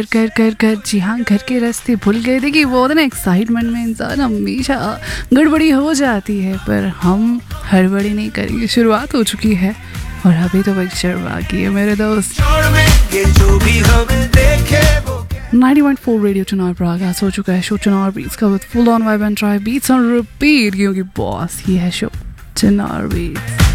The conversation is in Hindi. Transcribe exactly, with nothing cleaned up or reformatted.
कर कर कर जी हाँ, घर के रास्ते भूल गए। देखिए वो होता ना एक्साइटमेंट में इंसान हमेशा गड़बड़ी हो जाती है, पर हम हड़बड़ी नहीं करेंगे। शुरुआत हो चुकी है और अभी तो पिक्चर बाकी है मेरे दोस्त। नाइंटी पॉइंट फोर रेडियो चुनाव पर आगाज हो चुका है शो चुनाव बीट्स का, with full on vibe and try beats on repeat, क्योंकि बॉस ही है शो चुनाव बीट्स।